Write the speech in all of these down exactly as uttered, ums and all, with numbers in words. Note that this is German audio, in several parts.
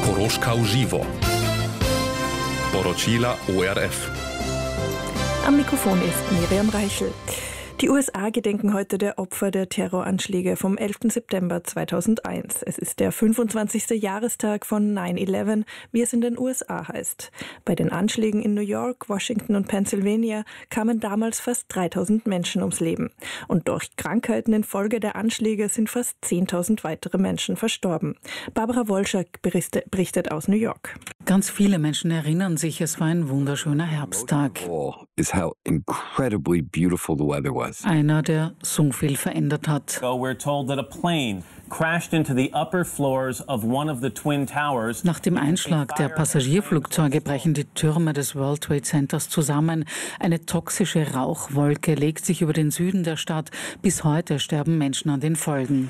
Pokoroška v živo. Poročila O R F. Am Mikrofon ist Miriam Reichel. Die U S A gedenken heute der Opfer der Terroranschläge vom elften September zweitausendeins. Es ist der fünfundzwanzigste Jahrestag von nine eleven, wie es in den U S A heißt. Bei den Anschlägen in New York, Washington und Pennsylvania kamen damals fast dreitausend Menschen ums Leben. Und durch Krankheiten infolge der Anschläge sind fast zehntausend weitere Menschen verstorben. Barbara Wolschak berichtet aus New York. Ganz viele Menschen erinnern sich, es war ein wunderschöner Herbsttag. Einer, der so viel verändert hat. Nach dem Einschlag der Passagierflugzeuge brechen die Türme des World Trade Centers zusammen. Eine toxische Rauchwolke legt sich über den Süden der Stadt. Bis heute sterben Menschen an den Folgen.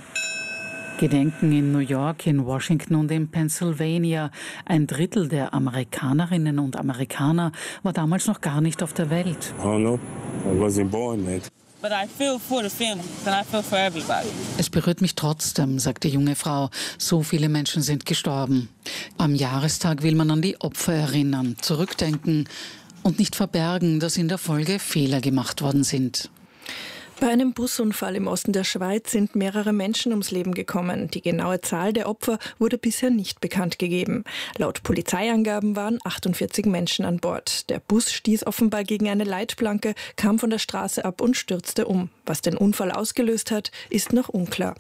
Gedenken in New York, in Washington und in Pennsylvania. Ein Drittel der Amerikanerinnen und Amerikaner war damals noch gar nicht auf der Welt. Oh no, I wasn't born yet. But I feel for the families and I feel for everybody. Es berührt mich trotzdem, sagt die junge Frau. So viele Menschen sind gestorben. Am Jahrestag will man an die Opfer erinnern, zurückdenken und nicht verbergen, dass in der Folge Fehler gemacht worden sind. Bei einem Busunfall im Osten der Schweiz sind mehrere Menschen ums Leben gekommen. Die genaue Zahl der Opfer wurde bisher nicht bekannt gegeben. Laut Polizeiangaben waren achtundvierzig Menschen an Bord. Der Bus stieß offenbar gegen eine Leitplanke, kam von der Straße ab und stürzte um. Was den Unfall ausgelöst hat, ist noch unklar.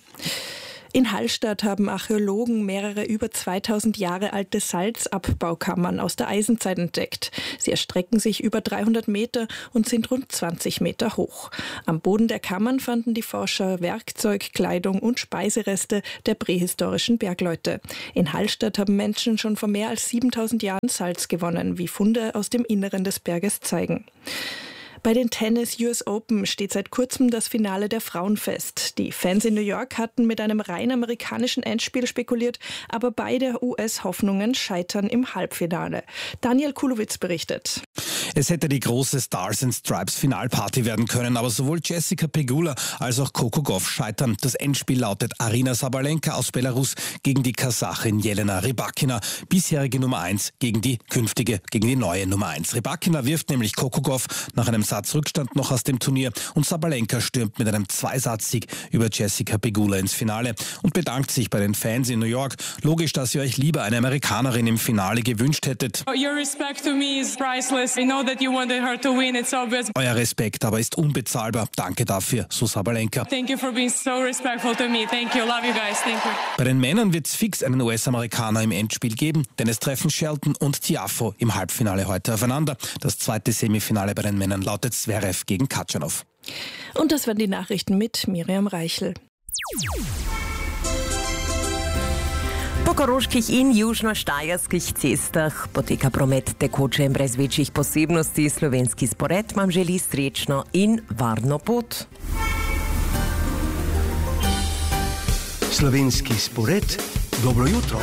In Hallstatt haben Archäologen mehrere über zweitausend Jahre alte Salzabbaukammern aus der Eisenzeit entdeckt. Sie erstrecken sich über dreihundert Meter und sind rund zwanzig Meter hoch. Am Boden der Kammern fanden die Forscher Werkzeug, Kleidung und Speisereste der prähistorischen Bergleute. In Hallstatt haben Menschen schon vor mehr als siebentausend Jahren Salz gewonnen, wie Funde aus dem Inneren des Berges zeigen. Bei den Tennis U S Open steht seit kurzem das Finale der Frauen fest. Die Fans in New York hatten mit einem rein amerikanischen Endspiel spekuliert, aber beide U S-Hoffnungen scheitern im Halbfinale. Daniel Kulowitz berichtet. Es hätte die große Stars and Stripes Finalparty werden können, aber sowohl Jessica Pegula als auch Coco Gauff scheitern. Das Endspiel lautet Aryna Sabalenka aus Belarus gegen die Kasachin Jelena Rybakina, bisherige Nummer eins gegen die künftige, gegen die neue Nummer eins. Rybakina wirft nämlich Coco Gauff nach einem Satz Rückstand noch aus dem Turnier und Sabalenka stürmt mit einem Zweisatzsieg über Jessica Pegula ins Finale und bedankt sich bei den Fans in New York. Logisch, dass ihr euch lieber eine Amerikanerin im Finale gewünscht hättet. Your respect to me is priceless. I know that you wanted her to win. It's obvious. Euer Respekt aber ist unbezahlbar. Danke dafür, so Sabalenka. Thank you for being so respectful to me. Thank you. Love you guys. Thank you. Bei den Männern wird es fix einen U S-Amerikaner im Endspiel geben, denn es treffen Shelton und Tiafoe im Halbfinale heute aufeinander. Das zweite Semifinale bei den Männern lautet Zverev gegen Katschanov. Und das waren die Nachrichten mit Miriam Reichel. Po Koroških in južno-štajerskih cestah poteka promet tekoče in brez večjih posebnosti. Slovenski spored vam želi srečno in varno pot. Slovenski spored, dobro jutro.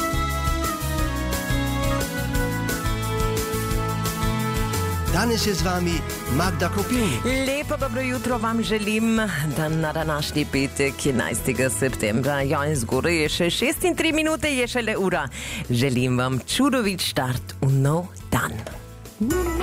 Danes je z vami Magda Kopilnik. Lepo dobro jutro vam želim, dan na današnji petek, enajstega septembra. Ja, in zgoraj je še šest in tri minute, je šele ura. Želim vam čudovit štart v nov dan.